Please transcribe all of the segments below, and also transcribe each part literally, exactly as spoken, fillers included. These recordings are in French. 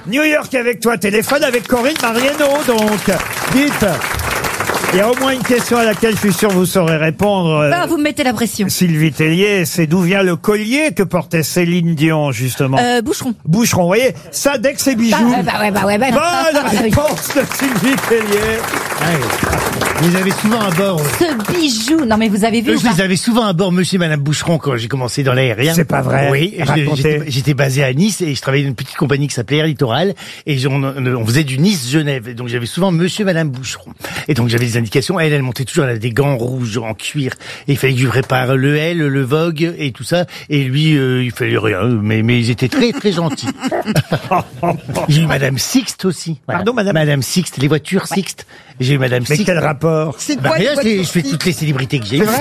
New York avec toi, téléphone avec Corinne Mariano, donc. Dites. Il y a au moins une question à laquelle je suis sûr vous saurez répondre. Bah, vous me mettez la pression. Sylvie Tellier, c'est d'où vient le collier que portait Céline Dion, justement. Euh, Boucheron. Boucheron, vous voyez, ça, dès que c'est bijoux. Bah, bah ouais, bah ouais, bah, Bonne réponse de Sylvie Tellier. Vous avez souvent à bord. Ce bijou. Non, mais vous avez vu. Euh, ou je pas les avais souvent à bord, monsieur et madame Boucheron, quand j'ai commencé dans l'aérien. C'est pas vrai. Oui, je- Racontez. j'étais, j'étais basé à Nice et je travaillais dans une petite compagnie qui s'appelait Air Littoral et on, on faisait du Nice-Genève. Et donc j'avais souvent monsieur et madame Boucheron. Et donc j'avais des indications. Elle, elle montait toujours, elle avait des gants rouges en cuir. Et il fallait que je lui prépare le L, le Vogue et tout ça. Et lui, euh, il fallait rien. Mais, mais ils étaient très, très gentils. J'ai eu madame Sixte aussi. Voilà. Pardon, madame Madame Sixte, les voitures Sixte. J'ai eu madame Mais Sixte. quel rapport? C'est Bah, quoi rien, les je, voitures je fais Sixte? toutes les célébrités que j'ai eues.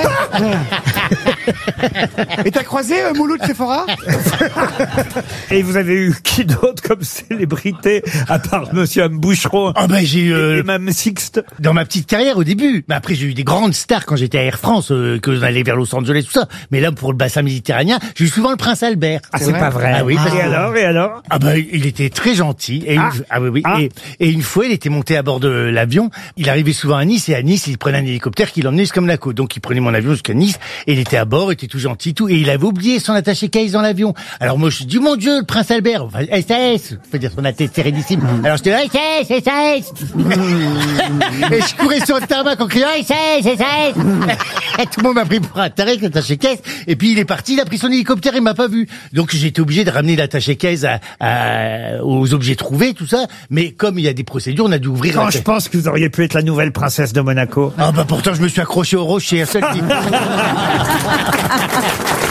Et t'as croisé euh, Mouloud Sephora? Et vous avez eu qui d'autre comme célébrité, à part monsieur M. Boucheron Ah ben j'ai eu euh, et Mme Sixte? dans ma petite carrière au début. Mais après j'ai eu des grandes stars quand j'étais à Air France, euh, que j'allais vers Los Angeles tout ça. Mais là pour le bassin méditerranéen, j'ai eu souvent le prince Albert. Ah, c'est vrai pas vrai. Ah oui, parce et que- alors, et alors? Ah ben il était très gentil. Et Ah. une, ah oui oui. Ah. Et, et une fois il était monté à bord de l'avion. Il arrivait souvent à Nice et à Nice il prenait un hélicoptère qui l'emmenait jusqu'à Monaco. Donc il prenait mon avion jusqu'à Nice et il était à bord, il était tout gentil tout. Et il avait oublié son attaché-case dans l'avion. Alors moi je suis dit mon Dieu le prince Albert, enfin, S A S, faut dire son attaché sérénissime. Alors je dis S A S, S A S. Et je courais sur le tarmac en criant S A S, S A S. Et tout le monde m'a pris pour un taré avec l'attaché-caisse. Et puis il est parti, il a pris son hélicoptère, il m'a pas vu. Donc j'ai été obligé de ramener l'attaché-caisse à, à, aux objets trouvés, tout ça. Mais comme il y a des procédures, on a dû ouvrir. Quand la je pense que vous auriez pu être la nouvelle princesse de Monaco. Ah bah pourtant je me suis accroché au rocher, ça le dit.